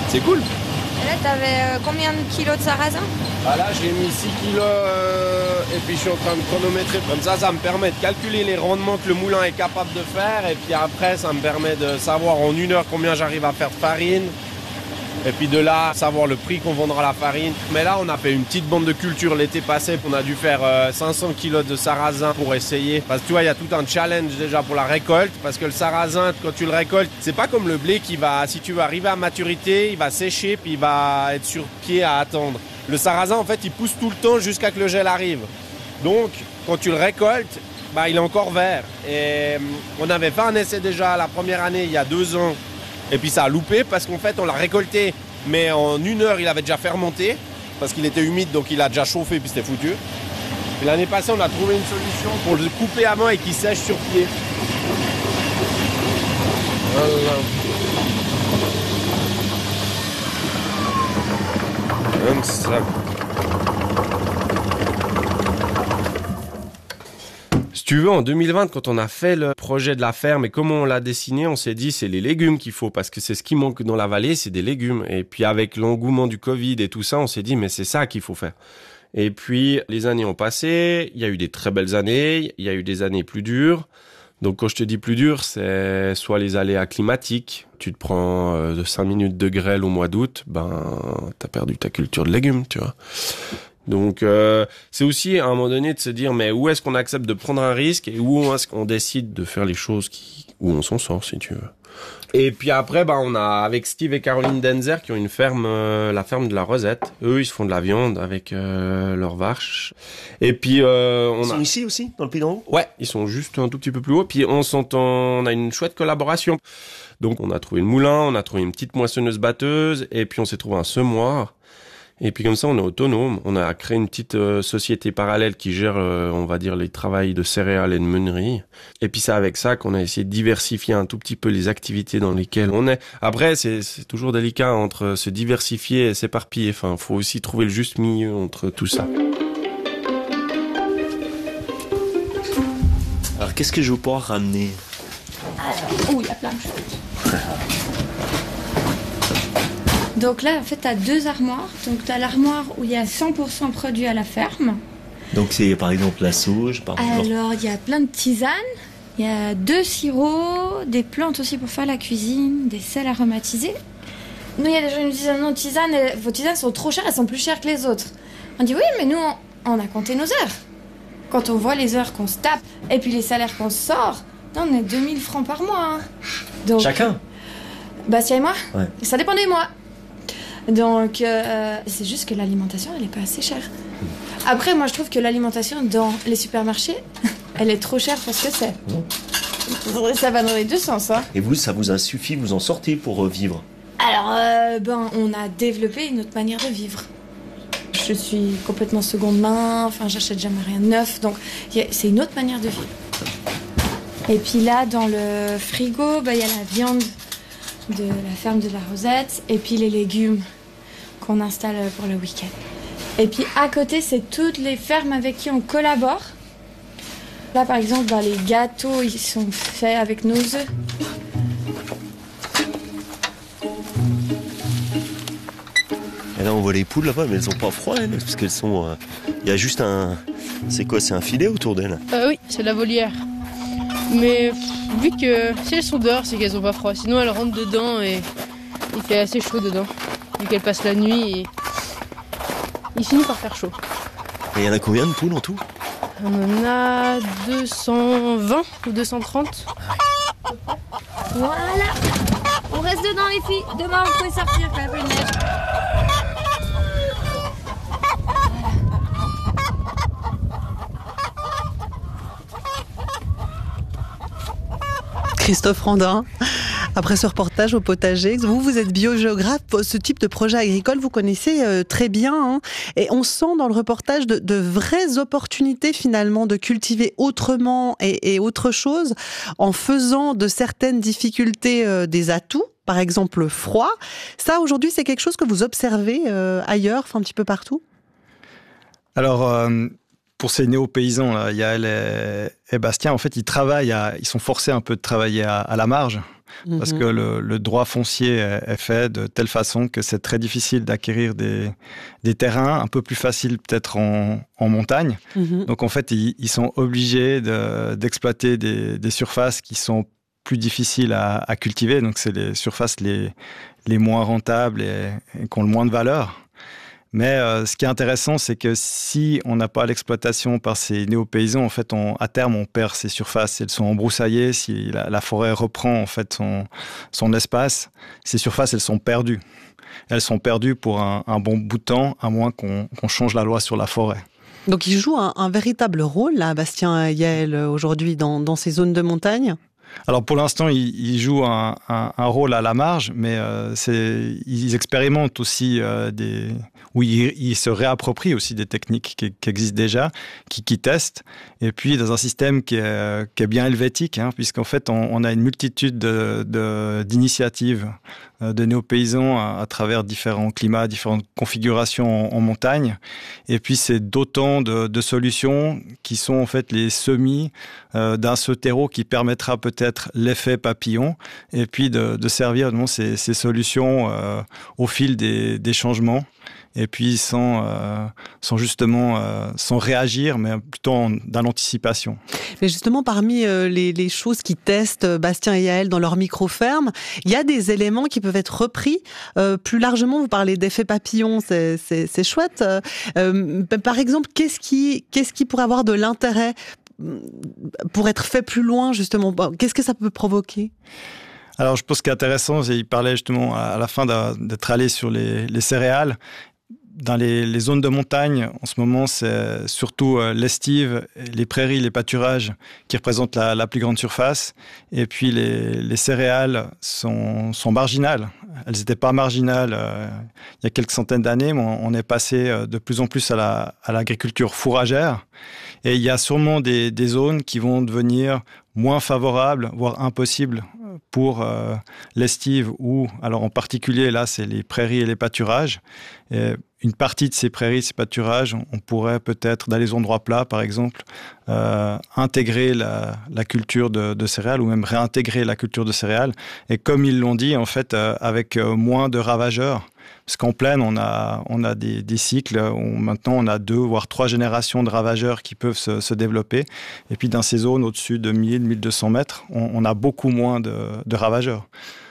C'est cool. Et là, t'avais combien de kilos de sarrasin? Ah là, j'ai mis 6 kilos et puis je suis en train de chronométrer. Comme ça me permet de calculer les rendements que le moulin est capable de faire. Et puis après, ça me permet de savoir en 1 heure combien j'arrive à faire de farine. Et puis de là, savoir le prix qu'on vendra la farine. Mais là, on a fait une petite bande de culture l'été passé. On a dû faire 500 kilos de sarrasin pour essayer. Parce que tu vois, il y a tout un challenge déjà pour la récolte. Parce que le sarrasin, quand tu le récoltes, c'est pas comme le blé qui va, si tu veux arriver à maturité, il va sécher puis il va être sur pied à attendre. Le sarrasin, en fait, il pousse tout le temps jusqu'à que le gel arrive. Donc, quand tu le récoltes, il est encore vert. Et on avait fait un essai déjà la première année, il y a 2 ans. Et puis ça a loupé parce qu'en fait on l'a récolté, mais en 1 heure il avait déjà fermenté parce qu'il était humide, donc il a déjà chauffé puis c'était foutu. Et l'année passée on a trouvé une solution pour le couper à main et qu'il sèche sur pied. Comme ça. Si tu veux, en 2020, quand on a fait le projet de la ferme et comment on l'a dessiné, on s'est dit c'est les légumes qu'il faut parce que c'est ce qui manque dans la vallée, c'est des légumes. Et puis avec l'engouement du Covid et tout ça, on s'est dit mais c'est ça qu'il faut faire. Et puis les années ont passé, il y a eu des très belles années, il y a eu des années plus dures. Donc quand je te dis plus dur, c'est soit les aléas climatiques, tu te prends 5 minutes de grêle au mois d'août, t'as perdu ta culture de légumes, tu vois. Donc c'est aussi à un moment donné de se dire mais où est-ce qu'on accepte de prendre un risque et où est-ce qu'on décide de faire les choses où on s'en sort si tu veux. Et puis après on a avec Steve et Caroline Denzer qui ont une ferme, la ferme de la Rosette. Eux ils se font de la viande avec leurs vaches. Et puis ils sont ici aussi dans le Pays d'en Haut. Ouais, ils sont juste un tout petit peu plus haut. Puis on a une chouette collaboration. Donc on a trouvé le moulin, on a trouvé une petite moissonneuse batteuse et puis on s'est trouvé un semoir. Et puis comme ça, on est autonome. On a créé une petite société parallèle qui gère, on va dire, les travails de céréales et de meunerie. Et puis c'est avec ça qu'on a essayé de diversifier un tout petit peu les activités dans lesquelles on est. Après, c'est toujours délicat entre se diversifier et s'éparpiller. Enfin, faut aussi trouver le juste milieu entre tout ça. Alors, qu'est-ce que je vais pouvoir ramener? Alors, il y a plein de choses. Donc là, en fait, tu as 2 armoires. Donc, tu as l'armoire où il y a 100% produits à la ferme. Donc, c'est par exemple la sauge, par exemple. Alors, il y a plein de tisanes. Il y a 2 sirops, des plantes aussi pour faire la cuisine, des sels aromatisés. Nous, il y a des gens qui nous disent non, vos tisanes sont trop chères, elles sont plus chères que les autres. On dit oui, mais nous, on a compté nos heures. Quand on voit les heures qu'on se tape et puis les salaires qu'on se sort, on est 2000 francs par mois. Hein. Donc, chacun? Bastien et moi? Ouais. Ça dépend des mois. Donc, c'est juste que l'alimentation, elle n'est pas assez chère. Après, moi, je trouve que l'alimentation dans les supermarchés, elle est trop chère pour ce que c'est. Ça va dans les deux sens. Hein. Et vous, ça vous a suffi, vous en sortez pour vivre? Alors, on a développé une autre manière de vivre. Je suis complètement seconde main, enfin, j'achète jamais rien de neuf. Donc, c'est une autre manière de vivre. Et puis là, dans le frigo, il y a la viande de la ferme de la Rosette et puis les légumes qu'on installe pour le week-end. Et puis à côté, c'est toutes les fermes avec qui on collabore. Là, par exemple, les gâteaux, ils sont faits avec nos œufs. Et là, on voit les poules là-bas, mais elles n'ont pas froid, elles, parce qu'elles sont... Il y a juste un... C'est quoi, c'est un filet autour d'elles? Oui, c'est la volière. Mais vu que si elles sont dehors, c'est qu'elles n'ont pas froid. Sinon, elles rentrent dedans et il fait assez chaud dedans. Vu qu'elles passent la nuit et il finit par faire chaud. Et il y en a combien de poules en tout? On en a 220 ou 230. Voilà. On reste dedans, les filles. Demain, vous pouvez sortir quand il y a pas de neige. Christophe Randin, après ce reportage au potager, vous êtes biogéographe, ce type de projet agricole, vous connaissez très bien. Hein, et on sent dans le reportage de vraies opportunités finalement de cultiver autrement et autre chose en faisant de certaines difficultés des atouts. Par exemple, le froid. Ça, aujourd'hui, c'est quelque chose que vous observez ailleurs, enfin un petit peu partout? Alors, pour ces néo-paysans, là, Yael et Bastien, en fait, ils sont forcés un peu de travailler à la marge. parce que le droit foncier est fait de telle façon que c'est très difficile d'acquérir des terrains, un peu plus facile peut-être en montagne. Donc en fait, ils sont obligés d'exploiter des surfaces qui sont plus difficiles à cultiver. Donc c'est les surfaces les moins rentables et qui ont le moins de valeur. Mais ce qui est intéressant, c'est que si on n'a pas l'exploitation par ces néo-paysans, en fait, à terme, on perd ces surfaces. Elles sont embroussaillées. Si la forêt reprend en fait son espace, ces surfaces, elles sont perdues. Elles sont perdues pour un bon bout de temps, à moins qu'on change la loi sur la forêt. Donc, il joue un véritable rôle, là, Bastien et Yaël, aujourd'hui, dans ces zones de montagne. Alors pour l'instant, ils jouent un rôle à la marge, mais ils expérimentent aussi ils se réapproprient aussi des techniques qui existent déjà, qui testent, et puis dans un système qui est bien helvétique, puisqu'en fait on a une multitude d'initiatives de néo-paysans à travers différents climats, différentes configurations en montagne, et puis c'est d'autant de solutions qui sont en fait les semis d'un ce terreau qui permettra peut-être l'effet papillon, et puis de servir ces solutions au fil des changements, et puis sans réagir, mais plutôt dans l'anticipation. Mais justement, parmi les choses qui testent Bastien et Yaël dans leur micro-ferme, il y a des éléments qui peuvent être repris plus largement. Vous parlez d'effet papillon, c'est chouette. Par exemple, qu'est-ce qui pourrait avoir de l'intérêt pour être fait plus loin, justement? Qu'est-ce que ça peut provoquer? Alors, je pense ce qui est intéressant, c'est qu'il parlait justement à la fin d'être allé sur les céréales. Dans les zones de montagne, en ce moment, c'est surtout l'estive, les prairies, les pâturages qui représentent la plus grande surface. Et puis, les céréales sont marginales. Elles n'étaient pas marginales il y a quelques centaines d'années, mais on est passé de plus en plus à l'agriculture fourragère. Et il y a sûrement des zones qui vont devenir moins favorables, voire impossibles pour l'estive, ou alors en particulier là c'est les prairies et les pâturages. Et une partie de ces prairies, ces pâturages, on pourrait peut-être dans les endroits plats par exemple intégrer la culture de céréales, ou même réintégrer la culture de céréales, et comme ils l'ont dit en fait avec moins de ravageurs. Parce qu'en plaine, on a des cycles où maintenant on a 2 voire 3 générations de ravageurs qui peuvent se développer. Et puis dans ces zones au-dessus de 1000-1200 mètres, on a beaucoup moins de ravageurs.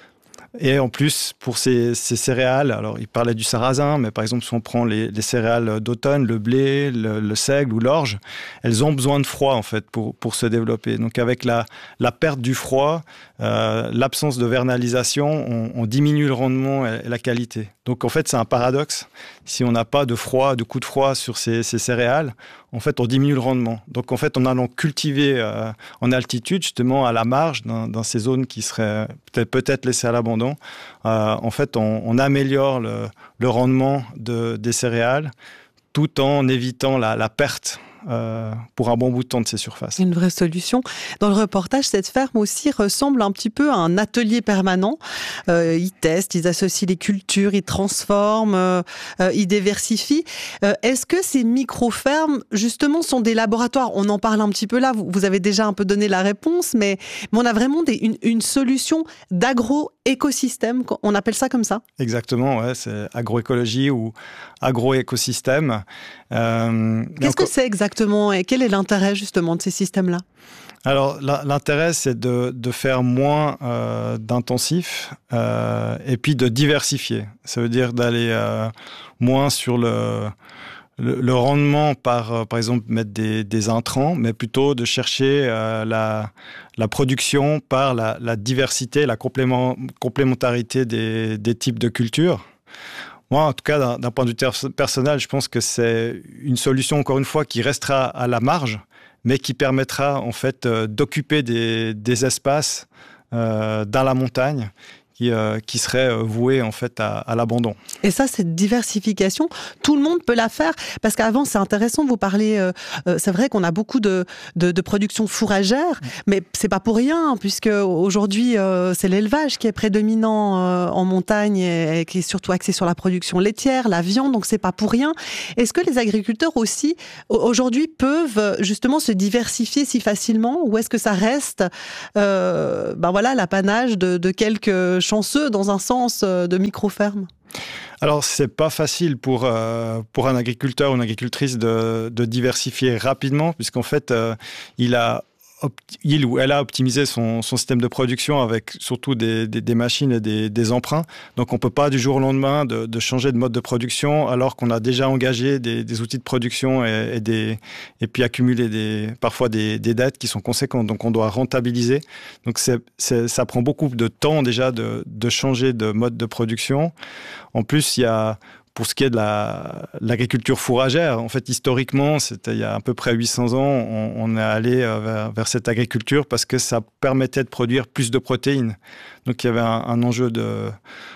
Et en plus, pour ces céréales, alors il parlait du sarrasin, mais par exemple si on prend les céréales d'automne, le blé, le seigle ou l'orge, elles ont besoin de froid en fait pour se développer. Donc avec la perte du froid, l'absence de vernalisation, on diminue le rendement et la qualité. Donc en fait c'est un paradoxe. Si on n'a pas de froid, de coup de froid sur ces céréales, en fait on diminue le rendement. Donc en fait en allant cultiver en altitude, justement à la marge, dans ces zones qui seraient peut-être laissées à l'abandon, en fait on améliore le rendement des céréales tout en évitant la perte pour un bon bout de temps de ces surfaces. Une vraie solution. Dans le reportage, cette ferme aussi ressemble un petit peu à un atelier permanent. Ils testent, ils associent les cultures, ils transforment, ils diversifient. Est-ce que ces micro-fermes, justement, sont des laboratoires? On en parle un petit peu là, vous avez déjà un peu donné la réponse, mais on a vraiment une solution d'agro-écosystème, on appelle ça comme ça? Exactement, ouais, c'est agroécologie ou agro-écosystème. Qu'est-ce que c'est exactement et quel est l'intérêt justement de ces systèmes-là? Alors l'intérêt c'est de faire moins d'intensif et puis de diversifier. Ça veut dire d'aller moins sur le rendement par exemple mettre des intrants, mais plutôt de chercher la production par la diversité, la complémentarité des types de cultures. Moi, en tout cas, d'un point de vue personnel, je pense que c'est une solution, encore une fois, qui restera à la marge, mais qui permettra, en fait, d'occuper des espaces dans la montagne qui serait vouée en fait à l'abandon. Et ça, cette diversification, tout le monde peut la faire. Parce qu'avant, c'est intéressant, vous parlez, c'est vrai qu'on a beaucoup de production fourragère, mais c'est pas pour rien, puisque aujourd'hui, c'est l'élevage qui est prédominant en montagne et qui est surtout axé sur la production laitière, la viande, donc c'est pas pour rien. Est-ce que les agriculteurs aussi, aujourd'hui, peuvent justement se diversifier si facilement, ou est-ce que ça reste l'apanage de quelques chanceux, dans un sens, de micro-fermes? Alors, c'est pas facile pour un agriculteur ou une agricultrice de diversifier rapidement, puisqu'en fait, il ou elle a optimisé son système de production avec surtout des machines et des emprunts. Donc, on ne peut pas du jour au lendemain de changer de mode de production alors qu'on a déjà engagé des outils de production et puis accumulé parfois des dettes qui sont conséquentes. Donc, on doit rentabiliser. Donc, ça prend beaucoup de temps déjà de changer de mode de production. En plus, il y a... Pour ce qui est de l'agriculture fourragère, en fait, historiquement, c'était il y a à peu près 800 ans, on est allé vers cette agriculture parce que ça permettait de produire plus de protéines. Donc, il y avait un enjeu de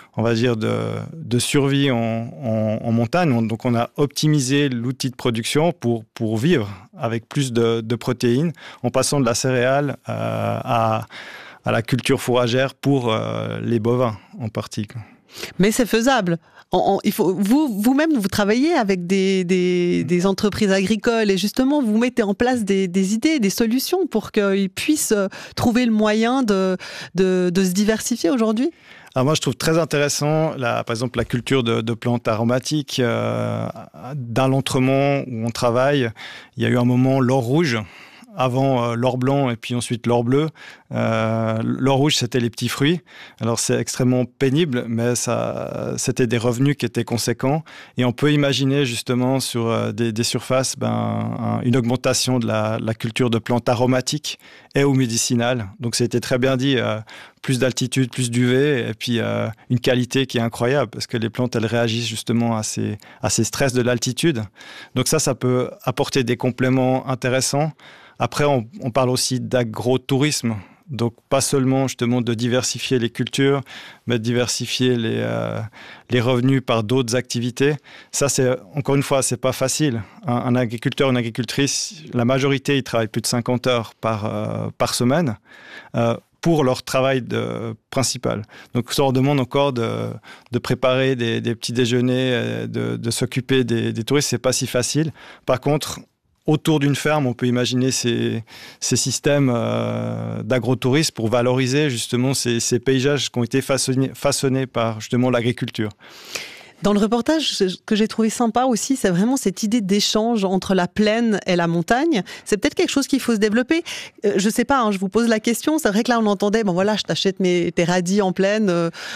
survie en montagne. Donc, on a optimisé l'outil de production pour vivre avec plus de protéines, en passant de la céréale à la culture fourragère pour les bovins en particulier. Mais c'est faisable. Il faut, vous-même, vous travaillez avec des entreprises agricoles et justement, vous mettez en place des idées, des solutions pour qu'ils puissent trouver le moyen de se diversifier aujourd'hui. Alors moi, je trouve très intéressant, par exemple, la culture de plantes aromatiques. Dans l'Entremont où on travaille, il y a eu un moment l'or rouge. Avant l'or blanc et puis ensuite l'or bleu. L'or rouge, c'était les petits fruits. Alors, c'est extrêmement pénible, mais c'était des revenus qui étaient conséquents. Et on peut imaginer justement sur des surfaces une augmentation de la culture de plantes aromatiques et ou médicinales. Donc, ça a été très bien dit, plus d'altitude, plus d'UV et puis une qualité qui est incroyable parce que les plantes, elles réagissent justement à ces stress de l'altitude. Donc ça peut apporter des compléments intéressants. Après, on parle aussi d'agrotourisme. Donc, pas seulement justement de diversifier les cultures, mais de diversifier les revenus par d'autres activités. Ça, encore une fois, c'est pas facile. Un agriculteur, une agricultrice, la majorité, ils travaillent plus de 50 heures par semaine pour leur travail principal. Donc, ça leur demande encore de préparer des petits déjeuners, de s'occuper des touristes. C'est pas si facile. Par contre, autour d'une ferme, on peut imaginer ces systèmes d'agrotourisme pour valoriser justement ces paysages qui ont été façonnés par justement l'agriculture. Dans le reportage, ce que j'ai trouvé sympa aussi, c'est vraiment cette idée d'échange entre la plaine et la montagne. C'est peut-être quelque chose qu'il faut se développer. Je sais pas, je vous pose la question. C'est vrai que là, on entendait, je t'achète tes radis en plaine,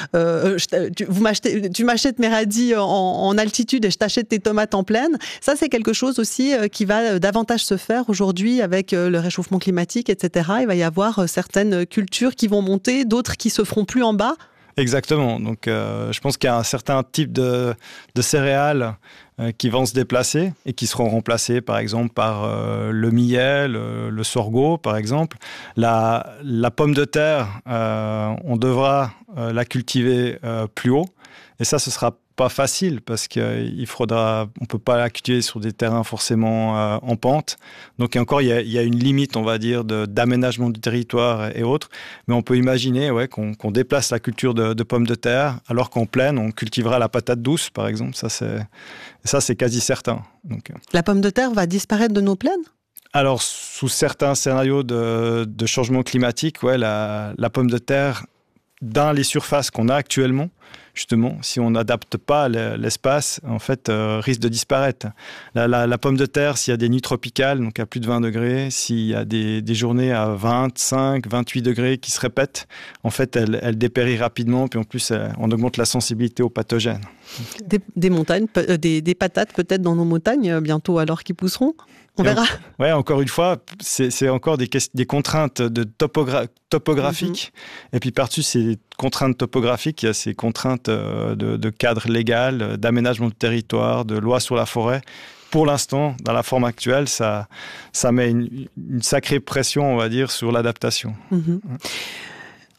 tu m'achètes mes radis en altitude et je t'achète tes tomates en plaine. Ça, c'est quelque chose aussi qui va davantage se faire aujourd'hui avec le réchauffement climatique, etc. Il va y avoir certaines cultures qui vont monter, d'autres qui se feront plus en bas. Exactement. Donc, je pense qu'il y a un certain type de céréales qui vont se déplacer et qui seront remplacées, par exemple, par le millet, le sorgho, par exemple. La pomme de terre, on devra la cultiver plus haut. Et ça, ce sera pas facile parce on peut pas la cultiver sur des terrains forcément en pente. Donc encore, il y a une limite, on va dire, d'aménagement du territoire et autres. Mais on peut imaginer qu'on déplace la culture de pommes de terre alors qu'en plaine, on cultivera la patate douce, par exemple. Ça, c'est quasi certain. Donc, la pomme de terre va disparaître de nos plaines ? Alors, sous certains scénarios de changement climatique, la pomme de terre, dans les surfaces qu'on a actuellement, justement, si on n'adapte pas l'espace, en fait, risque de disparaître. La pomme de terre, s'il y a des nuits tropicales, donc à plus de 20 degrés, s'il y a des journées à 25, 28 degrés qui se répètent, en fait, elle dépérit rapidement, puis en plus, on augmente la sensibilité aux pathogènes. Des montagnes, des patates peut-être dans nos montagnes, bientôt alors qui pousseront. On verra. Oui, encore une fois, c'est encore des contraintes topographiques. Et puis par-dessus ces contraintes topographiques, il y a ces contraintes de cadre légal, d'aménagement de territoire, de loi sur la forêt. Pour l'instant, dans la forme actuelle, ça met une sacrée pression, on va dire, sur l'adaptation.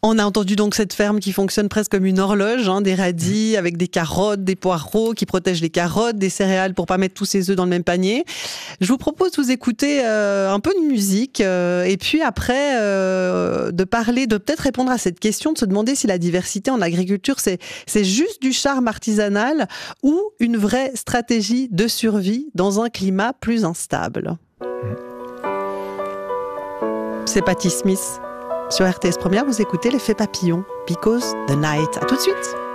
On a entendu donc cette ferme qui fonctionne presque comme une horloge, des radis avec des carottes, des poireaux qui protègent les carottes, des céréales pour pas mettre tous ses œufs dans le même panier. Je vous propose de vous écouter un peu de musique et puis après de parler, de peut-être répondre à cette question, de se demander si la diversité en agriculture c'est juste du charme artisanal ou une vraie stratégie de survie dans un climat plus instable. C'est Patti Smith. Sur RTS Première, vous écoutez l'effet papillon, Because the Night. À tout de suite.